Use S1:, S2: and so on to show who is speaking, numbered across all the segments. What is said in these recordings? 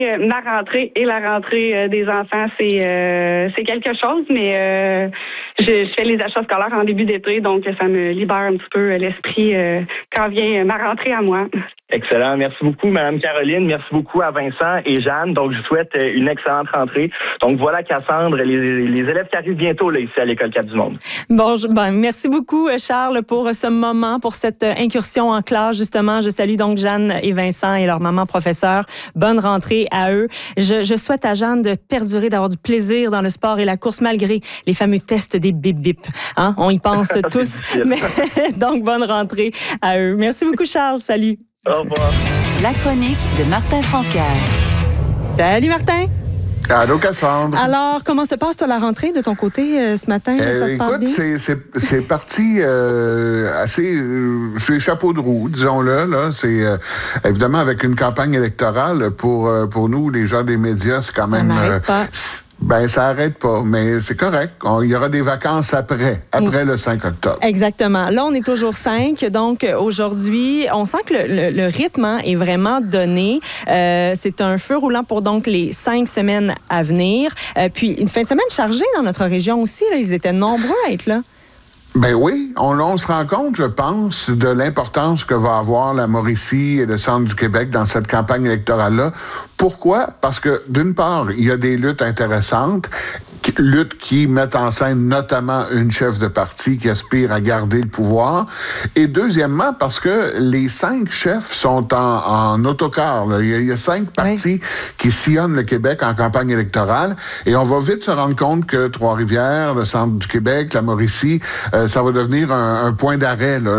S1: Ma rentrée et la rentrée des enfants, c'est quelque chose, mais je fais les achats scolaires en début d'été, donc ça me libère un petit peu l'esprit quand vient ma rentrée à moi.
S2: Excellent. Merci beaucoup, Mme Caroline. Merci beaucoup à Vincent et Jeanne. Donc, je vous souhaite une excellente rentrée. Donc, voilà, Cassandre, les élèves qui arrivent bientôt là, ici à l'École Cap-du-Monde.
S3: Bon, merci beaucoup, Charles, pour ce moment, pour cette incursion en classe, justement. Je salue donc Jeanne et Vincent et leur maman professeure. Bonne rentrée à eux. Je souhaite à Jeanne de perdurer, d'avoir du plaisir dans le sport et la course, malgré les fameux tests des bip-bip. Hein? On y pense tous. Mais, donc, bonne rentrée à eux. Merci beaucoup, Charles. Salut.
S2: Au revoir.
S4: La chronique de Martin Francaire.
S3: Salut, Martin.
S5: Allô, Cassandre.
S3: Alors, comment se passe, toi, la rentrée de ton côté ce matin? Ça se passe bien?
S5: C'est parti assez sur les chapeaux de roue, disons-le. Là. C'est évidemment avec une campagne électorale pour nous, les gens des médias, c'est quand
S3: ça
S5: même...
S3: n'arrête pas.
S5: Ça arrête pas, mais c'est correct. Il y aura des vacances après le 5 octobre.
S3: Exactement. Là, on est toujours 5. Donc, aujourd'hui, on sent que le rythme est vraiment donné. C'est un feu roulant pour donc les 5 semaines à venir. Puis, une fin de semaine chargée dans notre région aussi. Là. Ils étaient nombreux à être là.
S5: Ben oui, on se rend compte, je pense, de l'importance que va avoir la Mauricie et le centre du Québec dans cette campagne électorale-là. Pourquoi? Parce que, d'une part, il y a des luttes intéressantes, luttes qui mettent en scène notamment une chef de parti qui aspire à garder le pouvoir. Et deuxièmement, parce que les 5 chefs sont en autocar. Là. Il y a 5 partis qui sillonnent le Québec en campagne électorale. Et on va vite se rendre compte que Trois-Rivières, le centre du Québec, la Mauricie, ça va devenir un point d'arrêt. Là.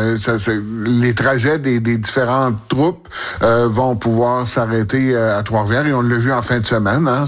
S5: Les trajets des différentes troupes vont pouvoir s'arrêter à Trois-Rivières. Et on l'a vu en fin de semaine. Hein.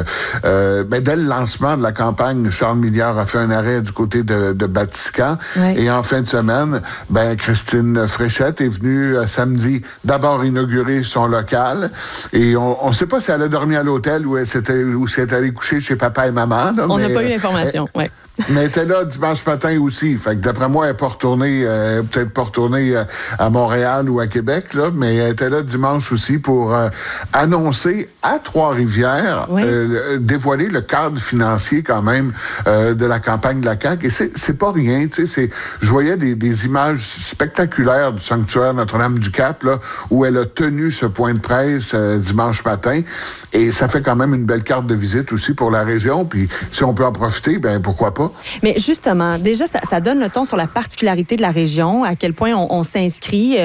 S5: Dès le lancement de la campagne, Charles Milliard a fait un arrêt du côté de Batiscan. Oui. Et en fin de semaine, Christine Fréchette est venue samedi d'abord inaugurer son local. Et on ne sait pas si elle a dormi à l'hôtel ou si elle est allée coucher chez papa et maman. Là,
S3: on n'a pas eu l'information, oui.
S5: Mais elle était là dimanche matin aussi. Fait que d'après moi, elle n'est pas retournée, peut-être pas retournée à Montréal ou à Québec, là, mais elle était là dimanche aussi pour annoncer à Trois-Rivières, dévoiler le cadre financier quand même de la campagne de la CAQ. Et c'est pas rien, tu sais. Je voyais des images spectaculaires du sanctuaire Notre-Dame-du-Cap, là, où elle a tenu ce point de presse dimanche matin. Et ça fait quand même une belle carte de visite aussi pour la région. Puis si on peut en profiter, pourquoi pas?
S3: Mais justement, déjà, ça donne le ton sur la particularité de la région, à quel point on s'inscrit.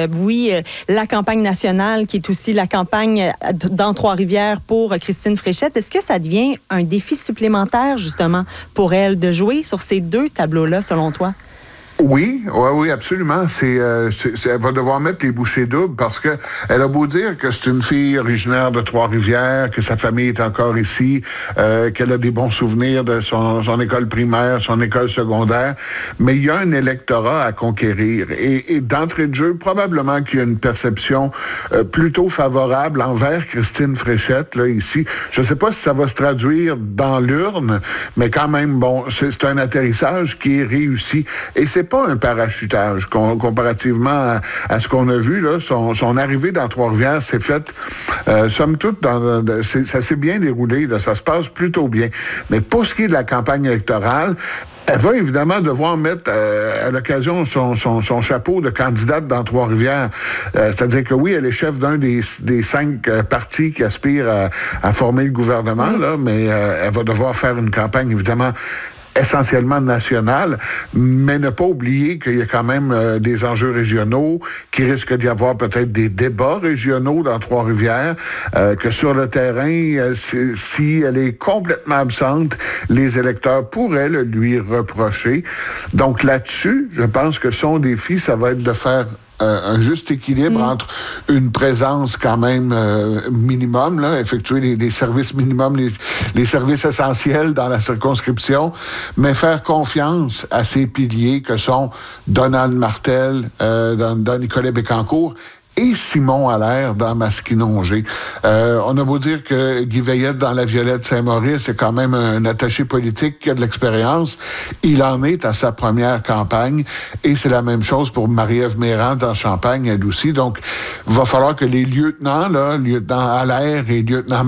S3: La campagne nationale, qui est aussi la campagne dans Trois-Rivières pour Christine Fréchette, est-ce que ça devient un défi supplémentaire, justement, pour elle de jouer sur ces 2 tableaux-là, selon toi?
S5: Oui, absolument. Elle va devoir mettre les bouchées doubles parce que elle a beau dire que c'est une fille originaire de Trois-Rivières, que sa famille est encore ici, qu'elle a des bons souvenirs de son école primaire, son école secondaire, mais il y a un électorat à conquérir. Et d'entrée de jeu, probablement qu'il y a une perception plutôt favorable envers Christine Fréchette, là, ici. Je ne sais pas si ça va se traduire dans l'urne, mais quand même, c'est un atterrissage qui est réussi. Et c'est pas un parachutage comparativement à ce qu'on a vu. Là, son arrivée dans Trois-Rivières s'est faite, somme toute, ça s'est bien déroulé. Là, ça se passe plutôt bien. Mais pour ce qui est de la campagne électorale, elle va évidemment devoir mettre à l'occasion son chapeau de candidate dans Trois-Rivières. C'est-à-dire que oui, elle est chef d'un des 5 partis qui aspirent à former le gouvernement, là, mais elle va devoir faire une campagne, évidemment, essentiellement nationale, mais ne pas oublier qu'il y a quand même des enjeux régionaux, qu'il risque d'y avoir peut-être des débats régionaux dans Trois-Rivières, que sur le terrain, si elle est complètement absente, les électeurs pourraient le lui reprocher. Donc là-dessus, je pense que son défi, ça va être de faire un juste équilibre entre une présence quand même minimum, là, effectuer les services minimums, les services essentiels dans la circonscription, mais faire confiance à ces piliers que sont Donald Martel, dans Nicolas Bécancour, et Simon Allaire dans Masquinongé. On a beau dire que Guy Veillette dans La Violette Saint-Maurice est quand même un attaché politique qui a de l'expérience. Il en est à sa première campagne et c'est la même chose pour Marie-Ève Mérand dans Champagne, elle aussi. Donc, il va falloir que les lieutenants, lieutenant Allaire et lieutenant